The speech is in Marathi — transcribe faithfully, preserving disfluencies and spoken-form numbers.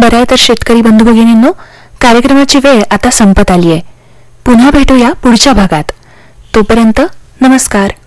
बरं आहे तर शेतकरी बंधू भगिनींनो, कार्यक्रमाची वेळ आता संपत आली आहे. पुन्हा भेटूया पुढच्या भागात. तोपर्यंत नमस्कार.